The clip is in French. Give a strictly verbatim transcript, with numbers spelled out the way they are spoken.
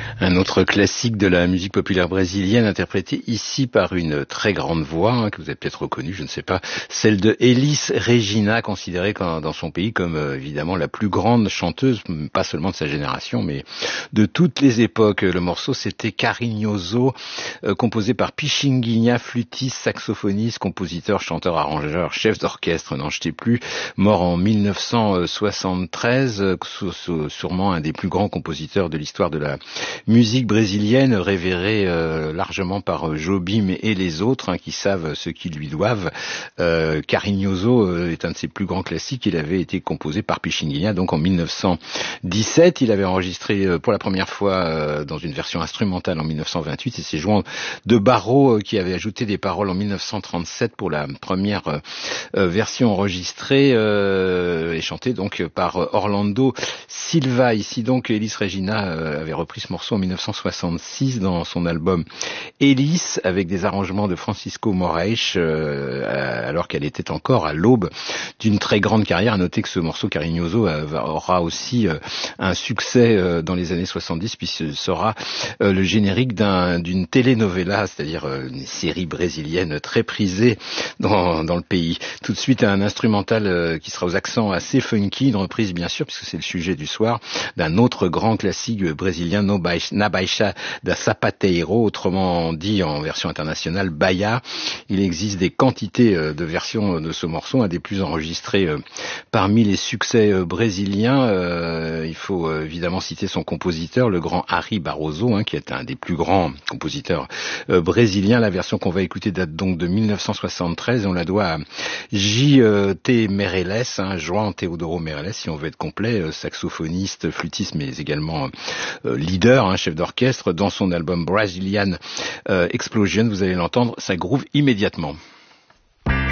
Un autre classique de la musique populaire brésilienne, interprété ici par une très grande voix, hein, que vous avez peut-être reconnue, je ne sais pas, celle de Elis Regina, considérée dans son pays comme euh, évidemment la plus grande chanteuse, pas seulement de sa génération, mais de toutes les époques. Le morceau, c'était Carinhoso, euh, composé par Pichinguinha, flûtiste, saxophoniste, compositeur, chanteur, arrangeur, chef d'orchestre, n'en jetez plus, mort en mille neuf cent soixante-treize, euh, sûrement un des plus grands compositeurs de l'histoire de la musique brésilienne, révérée euh, largement par Jobim et les autres, hein, qui savent ce qu'ils lui doivent. Euh, Carinhoso euh, est un de ses plus grands classiques. Il avait été composé par Pichinguinha, donc en mille neuf cent dix-sept. Il avait enregistré euh, pour la première fois euh, dans une version instrumentale en mille neuf cent vingt-huit. Et c'est João de Barro euh, qui avait ajouté des paroles en mille neuf cent trente-sept pour la première euh, version enregistrée euh, et chantée donc par Orlando Silva. Ici donc, Elis Regina euh, avait repris ce morceau en mille neuf cent soixante-six dans son album Elis, avec des arrangements de Francisco Moraes, euh, alors qu'elle était encore à l'aube d'une très grande carrière. À noter que ce morceau Carinhoso euh, aura aussi euh, un succès euh, dans les années soixante-dix, puisque ce sera euh, le générique d'un, d'une telenovela, c'est-à-dire euh, une série brésilienne très prisée dans, dans le pays. Tout de suite, un instrumental euh, qui sera aux accents assez funky, une reprise bien sûr, puisque c'est le sujet du soir, d'un autre grand classique brésilien, Na Baixa da Sapateiro, autrement dit en version internationale Bahia. Il existe des quantités de versions de ce morceau, un des plus enregistrés parmi les succès brésiliens. Il faut évidemment citer son compositeur, le grand Harry Barroso, hein, qui est un des plus grands compositeurs brésiliens. La version qu'on va écouter date donc de mille neuf cent soixante-treize et on la doit à J T Meirelles, hein, João Teodoro Meirelles, si on veut être complet, saxophoniste, flûtiste, mais également euh, leader, hein, chef d'orchestre. Dans son album Brazilian euh, Explosion, vous allez l'entendre, ça groove immédiatement.